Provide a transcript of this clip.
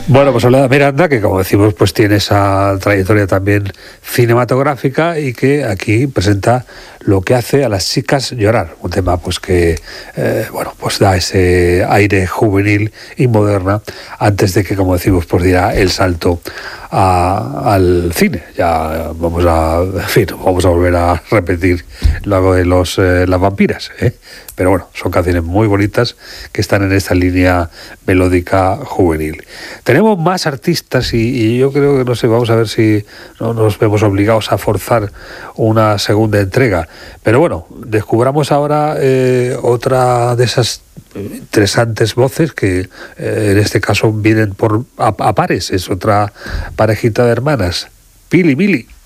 Bueno, pues Soledad Miranda, que como decimos, pues tiene esa trayectoria también cinematográfica y que aquí presenta Lo que hace a las chicas llorar, un tema pues que bueno, pues da ese aire juvenil y moderna antes de que, como decimos, pues diera el salto al cine. Ya vamos a, en fin, vamos a volver a repetir lo de las vampiras, ¿eh? Pero bueno, son canciones muy bonitas que están en esta línea melódica juvenil. Tenemos más artistas y yo creo que, no sé, vamos a ver si no nos vemos obligados a forzar una segunda entrega. Pero bueno, descubramos ahora otra de esas interesantes voces que en este caso vienen a pares. Es otra parejita de hermanas, Pili Mili.